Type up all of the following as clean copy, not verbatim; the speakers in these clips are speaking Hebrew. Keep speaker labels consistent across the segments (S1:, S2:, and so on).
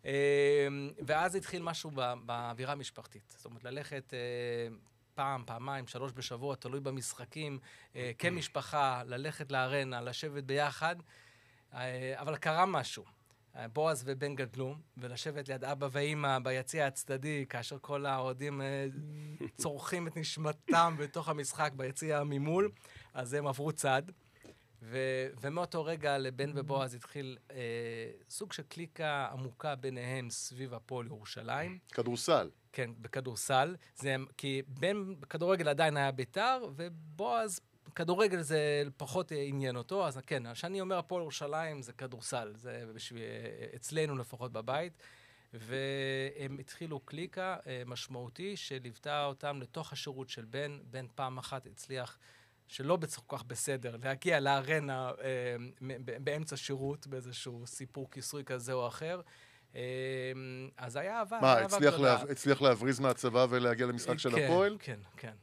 S1: ואז התחיל משהו באווירה המשפחתית. זאת אומרת, ללכת פעם, פעמיים, 3 בשבוע, תלוי במשחקים, כמשפחה, ללכת לארנה, לשבת ביחד. אבל קרה משהו. בועז ובן גדלו, ולשבת ליד אבא ואמא ביציע הצדדי, כאשר כל האוהדים צורכים את נשמתם בתוך המשחק ביציע ממול, אז הם עברו צד. ומאותו רגע לבן ובועז התחיל סוג של קליקה עמוקה ביניהם סביב הפועל ירושלים.
S2: כדורסל.
S1: כן, בכדורסל. כי בן בכדורגל עדיין היה בית"ר, ובועז כדורגל זה פחות עניין אותו, אז כן, כשאני אומר הפועל ירושלים זה כדורסל, זה אצלנו לפחות בבית, והם התחילו קליקה משמעותי שליוותה אותם לתוך השירות של בן פעם אחת הצליח שלא כל כך בסדר, להגיע לארנה באמצע שירות, באיזשהו סיפור כיסוי כזה או אחר, אז היה אהבה.
S2: מה, הצליח להבריז מהצבא ולהגיע למשחק של הפועל?
S1: כן, כן.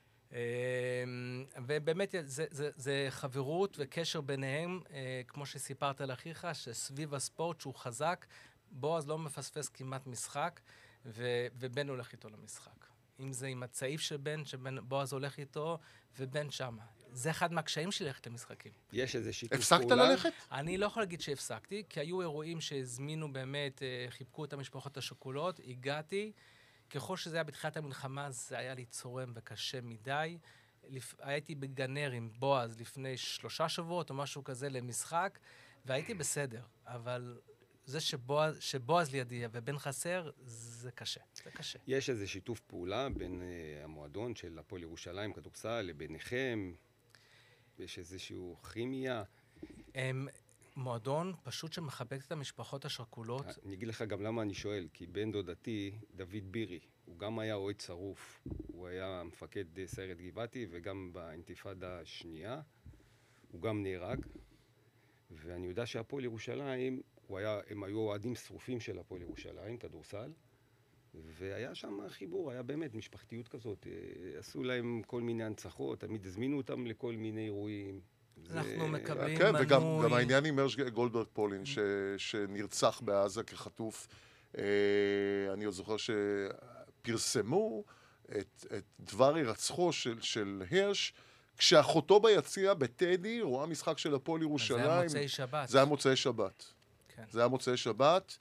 S1: ובאמת זה חברות וקשר ביניהם, כמו שסיפרת לאחיך, שסביב הספורט שהוא חזק, בועז לא מפספס כמעט משחק, ובן הולך איתו למשחק. אם זה עם הצעיף של בן, בועז הולך איתו, ובן שמה. זה אחד מהקשיים שלי ללכת למשחקים.
S3: יש איזה שיתוף
S2: הפסקת ללכת?
S1: אני לא יכול להגיד שהפסקתי, כי היו אירועים שהזמינו באמת, חיבקו את המשפחות השכולות, הגעתי, ככל שזה היה בתחילת המלחמה, זה היה לי צורם וקשה מדי. הייתי בגנר עם בועז לפני 3 שבועות או משהו כזה למשחק, והייתי בסדר, אבל זה שבועז לידי ובן חסר, זה קשה, זה קשה.
S3: יש איזה שיתוף פעולה בין המועדון של הפועל ירושלים, כדורסל, לביניכם? יש איזשהו כימיה?
S1: מועדון פשוט שמחבק את המשפחות השכולות.
S3: אני אגיד לך גם למה אני שואל, כי בן דודתי, דוד בירי, הוא גם היה אוהד שרוף, הוא היה מפקד סיירת גבעתי, וגם באינתיפאדה השנייה, הוא גם נהרג, ואני יודע שהפועל ירושלים, הם היו אוהדים שרופים של הפועל ירושלים, כדורסל, והיה שם חיבור, היה באמת משפחתיות כזאת, עשו להם כל מיני הנצחות, תמיד הזמינו אותם לכל מיני אירועים.
S1: אנחנו מקבלים
S2: כן,
S1: מנוי.
S2: וגם העניין עם מרש גולדברג פולין, שנרצח בעזה כחטוף, אני עוד זוכר שפרסמו את דבר הירצחו של הרש, כשאחותו ביציע בטדי רואה משחק של הפועל ירושלים.
S1: זה היה מוצאי שבת.
S2: זה היה מוצאי שבת.
S1: כן.
S2: זה היה מוצאי שבת,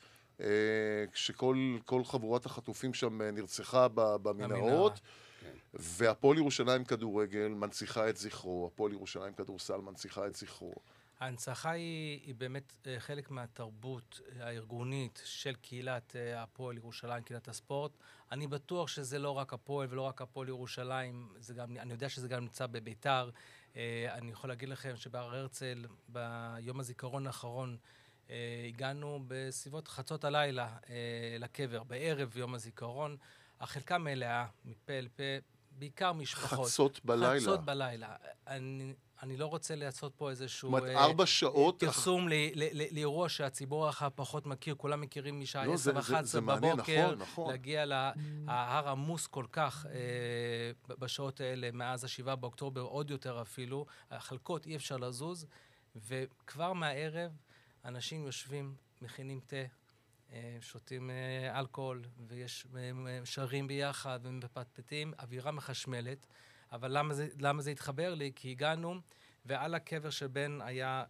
S2: כשכל חבורת החטופים שם נרצחה במנהרות. והפועל ירושלים כדורגל מנציחה את זכרו, הפועל ירושלים כדורסל מנציחה את זכרו.
S1: ההנצחה היא באמת חלק מהתרבות הארגונית של קהילת הפועל ירושלים, קהילת הספורט. אני בטוח שזה לא רק הפועל ולא רק הפועל ירושלים, אני יודע שזה גם נמצא בביתר. אני יכול להגיד לכם שבהר הרצל, ביום הזיכרון האחרון, הגענו בסביבות חצות הלילה לקבר, בערב יום הזיכרון. החלקה מלאה, מפה אל פה, בעיקר משפחות.
S2: חצות בלילה.
S1: חצות בלילה. אני לא רוצה לעשות פה איזשהו...
S2: זאת אומרת, 4 שעות...
S1: פרסום לאירוע שהציבור הרחב פחות מכיר, כולם מכירים משעה 10:11
S2: בבוקר,
S1: להגיע להר עמוס כל כך בשעות האלה, מאז 7 באוקטובר, עוד יותר אפילו. החלקות אי אפשר לזוז, וכבר מהערב אנשים יושבים, מכינים תה, שותים אלכוהול, ויש שרים ביחד ומפטפטים, אווירה מחשמלת. אבל למה זה התחבר לי? כי הגענו, ועל הקבר של בן היה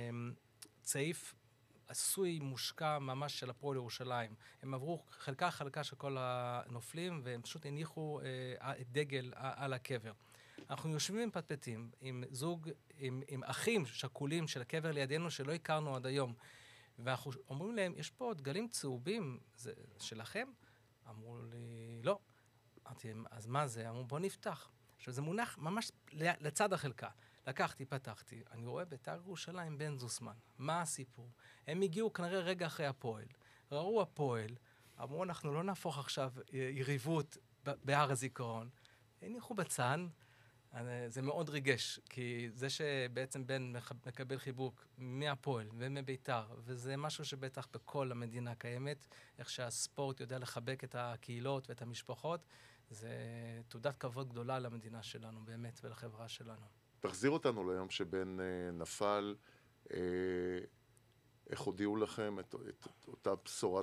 S1: צעיף עשוי מושקע ממש של הפועל ירושלים. הם עברו חלקה של כל הנופלים, והם פשוט הניחו דגל על הקבר. אנחנו יושבים ומפטפטים עם זוג, עם אחים שכולים של הקבר לידינו שלא הכרנו עד היום. ואנחנו אומרים להם, יש פה דגלים צהובים, זה שלכם? אמרו לי, לא. אמרתי להם, אז מה זה? אמרו, בוא נפתח. עכשיו, זה מונח ממש לצד החלקה. לקחתי, פתחתי, אני רואה בית"ר ירושלים בן זוסמן. מה הסיפור? הם הגיעו כנראה רגע אחרי הפועל. ראו הפועל, אמרו, אנחנו לא נהפוך עכשיו יריבות בהר הזיכרון. הניחו בצד, זה מאוד ריגש, כי זה שבעצם בן מקבל חיבוק מהפועל ומביתר, וזה משהו שבטח בכל המדינה קיימת, איך שהספורט יודע לחבק את הקהילות ואת המשפחות, זה תעודת כבוד גדולה למדינה שלנו באמת ולחברה שלנו.
S2: תחזיר אותנו ליום שבן נפל, איך הודיעו לכם את אותה בשורת